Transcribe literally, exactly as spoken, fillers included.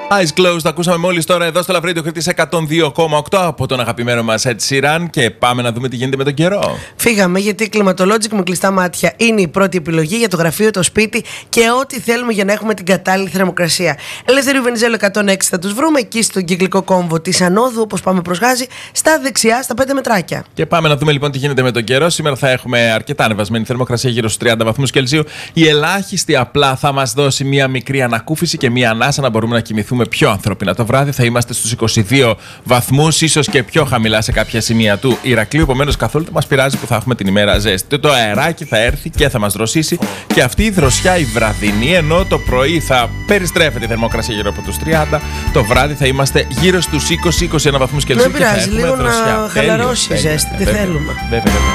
Eyes Closed, το ακούσαμε μόλις τώρα εδώ στο Love Radio Κρήτης εκατόν δύο κόμμα οκτώ από τον αγαπημένο μας Ed Sheeran. Και πάμε να δούμε τι γίνεται με τον καιρό. Φύγαμε, γιατί η Climatologic με κλειστά μάτια είναι η πρώτη επιλογή για το γραφείο, το σπίτι και ό,τι θέλουμε για να έχουμε την κατάλληλη θερμοκρασία. Ελευθερίου Βενιζέλου εκατόν έξι θα τους βρούμε εκεί στον κυκλικό κόμβο της Ανόδου, όπως πάμε προς Γάζη, στα δεξιά, στα πέντε μετράκια. Και πάμε να δούμε λοιπόν τι γίνεται με τον καιρό. Σήμερα θα έχουμε αρκετά ανεβασμένη θερμοκρασία, γύρω στους τριάντα βαθμούς Κελσίου. Η ελάχιστη απλά θα μας δώσει μία μικρή ανακούφιση και μία ανάσα να μπορούμε να κοιμηθούμε πιο ανθρώπινα. Το βράδυ θα είμαστε στους είκοσι δύο βαθμούς, ίσως και πιο χαμηλά σε κάποια σημεία του Ηρακλείου. Επομένως, καθόλου δεν μας πειράζει που θα έχουμε την ημέρα ζέστη. Το αεράκι θα έρθει και θα μας δροσίσει. Και αυτή η δροσιά η βραδινή, ενώ το πρωί θα περιστρέφεται η θερμοκρασία γύρω από τους τριάντα, το βράδυ θα είμαστε γύρω στους είκοσι με είκοσι ένα βαθμούς Κελσίου. Δεν πειράζει, λίγο να χαλαρώσει η ζέστη. Τι θέλουμε. Βέβαια, βέβαια.